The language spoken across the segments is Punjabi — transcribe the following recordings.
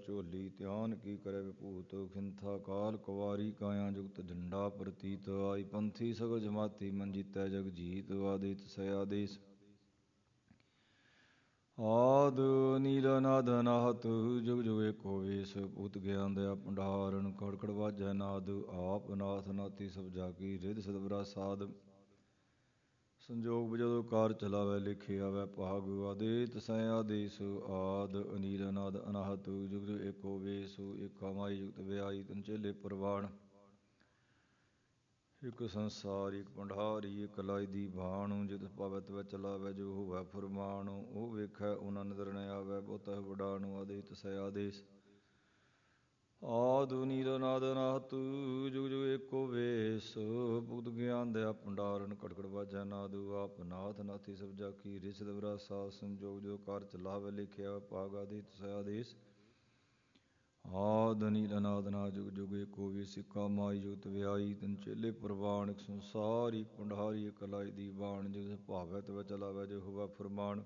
ਝੋਲੀ ਧਿਆਨ ਕੀ ਕਰੇ ਵਿਭੂਤ ਖਿੰਥਾ ਕਾਲ ਕੁਵਾਰੀ ਕਾਇਆ ਜੁਗਤ ਝੰਡਾ ਪ੍ਰਤੀਤ ਆਈ ਪੰਥੀ ਸਗਲ ਜਮਾਤੀ ਮਨ ਜੀਤੈ ਜਗ ਜੀਤ ਆਦਿਤ ਸ ਆਦੇਸ ਆਦ ਨੀਲ ਨਾਦ ਅਨਾਹਤ ਜੁਗ ਜੁਗ ਏਕੋ ਵੇਸ ਭੂਤ ਗਿਆਨ ਦਇਆ ਭੰਡਾਰਨ ਕੜਕੜ ਵਾਜੈ ਨਾਦ ਆਪ ਨਾਥ ਨਾਤੀ ਸਭ ਜਾਗੀ ਰਿਦ ਸਦਬਰਾ ਸਾਧ ਸੰਜੋਗ ਬਜਦੋ ਕਾਰ ਚਲਾਵੈ ਲਿਖੇ ਆਵੈ ਭਾਗ ਆਦੇਤ ਸੈ ਆਦੇਸ ਆਦ ਅਨੀਲ ਅਨਾਦ ਅਨਾਹਤ ਜੁਗ ਜੁਗ ਏਕੋ ਵੇਸ ਏਕਾ ਮਾਈ ਜੁਗਤ ਵਿਆਈ ਤਨ ਚੇਲੇ ਪ੍ਰਵਾਣ ਇੱਕ ਸੰਸਾਰ ਇੱਕ ਭੰਡਾਰੀ ਇੱਕ ਲਾਈ ਦੀ ਬਾਣ ਜਿਤ ਪਾਵੈ ਤਵੈ ਚਲਾਵੈ ਜੋ ਹੋਵੈ ਫਰਮਾਨ ਉਹ ਵੇਖੈ ਉਹਨਾਂ ਨਦਰ ਨ ਆਵੈ ਬਹੁਤਾ ਵਡਾਣ ਆਦੇਤ ਸੈ ਆਦੇਸ ਆਦ ਨੀਲ ਨਾਦ ਅਨਾਹਤ ਜੁਗ ਜੁਗ ਏਕੋ ਵੇਸ ਭੁਗਤ ਗਿਆਨ ਦਇਆ ਭੰਡਾਰਨ ਕੜਕੜ ਵਾਜੈ ਨਾਦ ਆਪ ਨਾਥ ਨਾਥੀ ਸਭ ਜਾਕੀ ਰਿਸ ਦਬਰਾ ਸਾਧ ਸੰਜੋਗ ਜੋ ਕਾਰ ਚਲਾਵੈ ਲਿਖਿਆ ਭਾਗ ਆਦਿਤ ਸ ਆਦੇਸ ਆਦ ਨੀਲ ਨਾਦ ਅਨਾਹਤ ਜੁਗ ਜੁਗ ਏਕੋ ਵੇਸ ਏਕਾ ਮਾਈ ਜੁਗਤ ਵਿਆਈ ਤਨ ਚੇਲੇ ਪ੍ਰਵਾਣ ਇੱਕ ਸੰਸਾਰ ਇੱਕ ਭੰਡਾਰੀ ਇੱਕ ਲਾਈ ਦੀ ਬਾਣ ਜਿਸ ਭਾਵੈ ਤਵੈ ਚਲਾਵੈ ਜੋ ਹੋਵੈ ਫਰਮਾਨ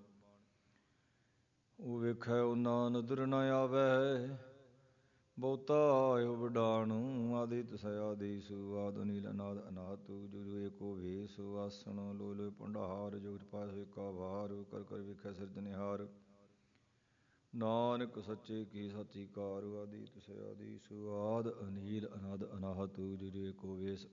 ਉਹ ਵੇਖੈ ਉਹਨਾਂ ਨਦਰ ਨ ਆਵੈ ਬਹੁਤਾ ਆਇਓ ਵਡਾਣ ਆਦਿਤ ਸ ਆਦੇਸ ਆਦ ਨੀਲ ਨਾਦ ਅਨਾਹਤ ਜੁਗ ਜੁਗ ਏਕੋ ਵੇਸ ਆਸਣ ਲੋਇ ਲੋਇ ਭੰਡਾਰ ਜੁਗਤ ਪਾਸ ਏਕਾ ਵਾਰ ਕਰ ਕਰ ਵੇਖੈ ਸਿਰਜਣਿਹਾਰ ਨਾਨਕ ਸੱਚੇ ਕੀ ਸਾਚੀ ਕਾਰ ਆਦਿਤ ਸ ਆਦੇਸ ਆਦ ਅਨੀਲ ਅਨਾਦ ਅਨਾਹਤ ਜੁਗ ਜੁਗ ਏਕੋ ਵੇਸ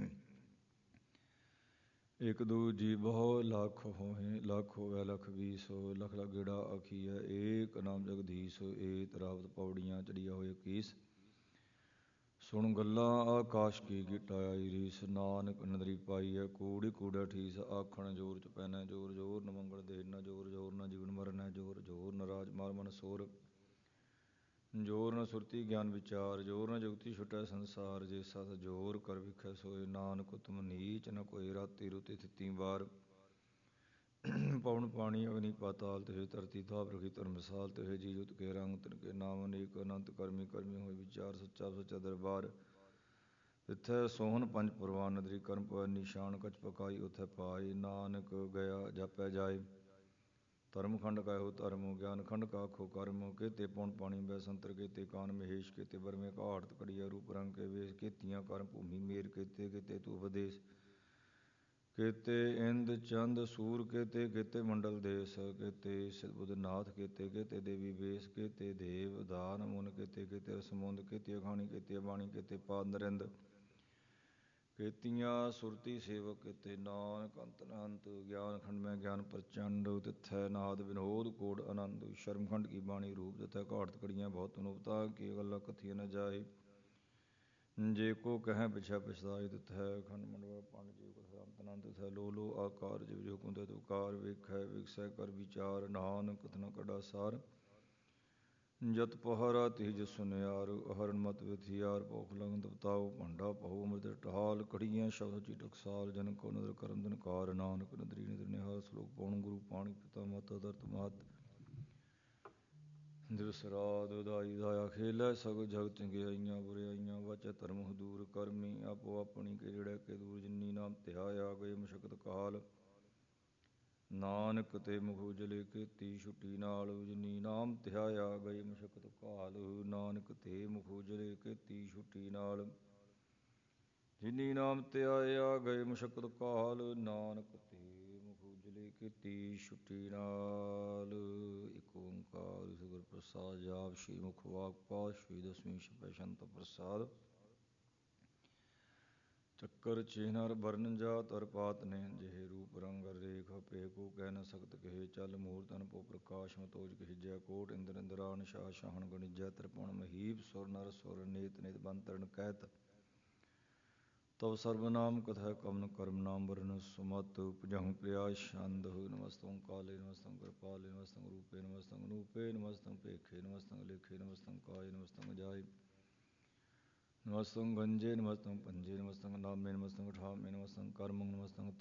ਇਕ ਦੂਜੀ ਬਹੁ ਲੱਖ ਹੋਏ ਲੱਖ ਹੋਵੈ ਲੱਖ ਵੀਸ ਲਖ ਲਖ ਗੇੜਾ ਆਖੀਐ ਏਕ ਨਾਮ ਜਗਦੀਸ਼ ਏਤ ਰਾਵਤ ਪੌੜੀਆਂ ਚੜੀਆ ਹੋਏ ਕੀਸ ਸੁਣ ਗੱਲਾਂ ਆਕਾਸ਼ ਕੀ ਗਿਟਾ ਆਈ ਰੀਸ ਨਾਨਕ ਨਦਰੀ ਪਾਈਐ ਕੂੜੀ ਕੂੜਾ ਠੀਸ ਆਖਣ ਜੋਰ ਚ ਪੈਨੈ ਜੋਰ ਜੋਰ ਨ ਮੰਗਲ ਦੇ ਨ ਜੋਰ ਜੋਰ ਨ ਜੀਵਨ ਮਰਨੈ ਜੋਰ ਜੋਰ ਨ ਰਾਜ ਮਾਰ ਮਨ ਸੋਰ ਜੋਰ ਨ ਸੁਰਤੀ ਗਿਆਨ ਵਿਚਾਰ ਜੋਰ ਨ ਜੁਗਤੀ ਛੁਟੈ ਸੰਸਾਰ ਜੇ ਸਤ ਜੋਰ ਕਰ ਵਿਖੈ ਸੋਏ ਨਾਨਕ ਉਤਮ ਨੀਚ ਨ ਕੋਈ ਰਾਤੀ ਰੁਤੀ ਥਿਤੀ ਵਾਰ ਪਵਨ ਪਾਣੀ ਅਗਨੀ ਪਾਤਾਲ ਤੇ ਧਰਤੀ ਤਾਪ ਰਖੀ ਧਰਮਸਾਲ ਤੇ ਜੀ ਜੁਤ ਕੇ ਰੰਗ ਤਿਨ ਕੇ ਨਾਮ ਅਨੇਕ ਅਨੰਤ ਕਰਮੀ ਕਰਮੀ ਹੋਏ ਵਿਚਾਰ ਸੱਚਾ ਸੱਚਾ ਦਰਬਾਰ ਤਿੱਥੈ ਸੋਹਣ ਪੰਜ ਪ੍ਰਵਾਨ ਨਦਰੀ ਕਰਮ ਪਵੈ ਨਿਸ਼ਾਨ ਕਛ ਪਕਾਈ ਉਥੈ ਪਾਈ ਨਾਨਕ ਗਿਆ ਜਾਪੈ ਜਾਏ ਧਰਮ ਖੰਡ ਕਾਇਓ ਧਰਮ ਗਿਆਨ ਖੰਡ ਕਾਖੋ ਕਰਮ ਕੇਤੇ ਪੌਣ ਪਾਣੀ ਬੈ ਸੰਤਰ ਕੇਤੇ ਕਾਨ ਮਹੇਸ਼ ਕੇਤੇ ਬਰਮੇ ਘਾੜਤ ਕੜੀਆ ਰੂਪ ਰੰਗ ਕੇ ਵੇਸ ਕੇਤੀਆਂ ਕਰਮ ਭੂਮੀ ਮੇਰ ਕੇਤੇ ਕੇਤੇ ਤੂ ਉਪਦੇਸ ਕੇਤੇ ਇੰਦ ਚੰਦ ਸੂਰ ਕੇਤੇ ਕੇਤੇ ਮੰਡਲ ਦੇਸ ਕੇਤੇ ਸਿਧ ਬੁਧ ਨਾਥ ਕੇਤੇ ਕੇਤੇ ਦੇਵੀ ਵੇਸ ਕੇਤੇ ਦੇਵ ਦਾਨ ਮੁਨ ਕੇਤੇ ਕੇਤੇ ਰਸਮੁੰਦ ਕੇਤੇ ਅਖਾਣੀ ਕੇਤੇ ਬਾਣੀ ਕੇਤੇ ਪਾਦ ਨਰਿੰਦ ਕੇਤੀਆਂ ਸੁਰਤੀ ਸੇਵਕ ਕੇਤੇ ਨਾਨਕ ਅੰਤ ਅਨੰਤ ਗਿਆਨ ਖੰਡ ਮੈਂ ਗਿਆਨ ਪ੍ਰਚੰਡ ਤਿੱਥੈ ਨਾਦ ਵਿਨੋਦ ਕੋਟ ਆਨੰਦ ਸ਼ਰਮ ਖੰਡ ਕੀ ਬਾਣੀ ਰੂਪ ਤਿੱਥੈ ਘਾੜਤ ਕੜੀਆਂ ਬਹੁਤ ਅਨੂਪਤਾ ਕੀ ਗੱਲਾਂ ਕਥੀਆਂ ਨ ਜਾਏ ਜੇ ਕੋ ਕਹਿ ਪਿਛੈ ਪਛਤਾਏ ਤਿੱਥੈ ਖੰਡ ਮੰਡਵਾ ਪੰਡ ਜੀਵ ਕਥਾ ਅੰਤ ਅਨੰਤ ਤਿੱਥੈ ਲੋ ਲੋ ਆਕਾਰ ਜਿਵ ਜੋ ਕੁੰਦੈ ਤੁਕਾਰ ਵੇਖੈ ਵਿਗਸੈ ਕਰ ਵਿਚਾਰ ਨਾਨਕ ਕਥਨਾ ਕਡਾ ਸਾਰ ਜਤ ਪਹਰਾ ਤੀਜ ਸੁਨਿਆਰ ਅਹਰਨ ਮਤ ਵਿਥਿਆਰ ਭੁਖ ਲਗਨ ਤਪਤਾਉ ਭੰਡਾ ਪਹੂ ਅੰਮ੍ਰਿਤ ਢਾਲ ਕੜੀਆਂ ਸ਼ਬਦ ਚੀ ਟਕਸਾਲ ਜਨ ਕੋ ਨਦਰ ਕਰਮ ਦਨਕਾਰ ਨਾਨਕ ਨਦਰੀ ਨਦਰ ਨਿਹਾਲ ਸਲੋਕ ਪਉਣ ਗੁਰੂ ਪਾਣੀ ਪਿਤਾ ਮਾਤਾ ਦਰਤ ਮਾਤ ਦਿਵਸ ਰਾਤ ਉਦਾਈ ਦਾਇਆ ਖੇਲੈ ਸਗਲ ਜਗਤ ਚੰਗਿਆਈਆਂ ਬੁਰਿਆਈਆਂ ਵਾਚੈ ਧਰਮ ਹਦੂਰ ਕਰਮੀ ਆਪੋ ਆਪਣੀ ਕੇ ਜਿਹੜੇ ਕੇ ਦੂਰ ਜਿਨੀ ਨਾਮ ਧਿਆਇਆ ਗਏ ਮੁਸ਼ਕਤ ਕਾਲ ਨਾਨਕ ਤੇ ਮੁਖ ਉਜਲੇ ਕੀਤੀ ਛੁੱਟੀ ਨਾਲ ਜਿਨੀ ਨਾਮ ਧਿਆਇਆ ਗਏ ਮੁਸ਼ਕਤ ਕਾਲ ਨਾਨਕ ਤੇ ਮੁਖ ਉਜਲੇ ਕੀਤੀ ਛੁੱਟੀ ਨਾਲ ਜਿਨੀ ਨਾਮ ਧਿਆਇਆ ਗਏ ਮੁਸ਼ਕਤ ਕਾਲ ਨਾਨਕ ਤੇ ਮੁਖ ਉਜਲੇ ਕੀਤੀ ਛੁੱਟੀ ਨਾਲ ਇਕ ਓੰਕਾਰ ਸਤਿਗੁਰ ਪ੍ਰਸਾਦ ਜਾਪ ਸ਼੍ਰੀ ਮੁਖ ਵਾਕ ਪਾਤਸ਼ਾਹੀ ਦਸਵੀਂ ਛਪੈ ਸ਼ੰਤ ਪ੍ਰਸਾਦ ਚੱਕਰ ਚਿਹਨਰ ਬਰਨ ਜਾਤ ਅਰ ਪਾਤ ਨੇ ਜਿਹੇ ਰੂਪ ਰੰਗ ਰੇਖ ਪੇ ਕੋ ਕਹਿ ਨ ਸਕਤ ਕਹੇ ਚੱਲ ਮੂਰਤ ਅਨਪੋ ਪ੍ਰਕਾਸ਼ ਮਤੋਜ ਕਹੀਜੈ ਕੋਟ ਇੰਦਰ ਇੰਦਰਾਨ ਸ਼ਾਹ ਸ਼ਾਹਣ ਗਣਿਜੈ ਤ੍ਰਿਪੁਣ ਮਹੀਪ ਸੁਰ ਨਰ ਸੁਰ ਨੇਤ ਨਿਤ ਬੰਤਰਨ ਕਹਿਤ ਤਵ ਸਰਬਨਾਮ ਕਥੈ ਕਮਨ ਕਰਮ ਨਾਮ ਵਰਨ ਸੁਮਤ ਉਪਜਹੁ ਪ੍ਰਿਆ ਛੰਦ ਨਮਸਤੰ ਕਾਲੇ ਨਮਸਤੰ ਕਿਰਪਾਲੇ ਨਮਸਤੰ ਰੂਪੇ ਨਮਸਤੰ ਅਨੂਪੇ ਨਮਸਤੰ ਭੇਖੇ ਨਮਸਤੰ ਲੇਖੇ ਨਮਸਤੰ ਕਾਏ ਨਮਸਤੰ ਜਾਏ ਨਮਸਤੰ ਗੰਜੇ ਨਮਸਤੰ ਪੰਜੇ ਨਮਸਤੰ ਨਾਮੇ ਨਮਸਤੰ ਠਾਮੇ ਨਮਸਤੰ ਕਰਮੰ ਨਮਸਤੰ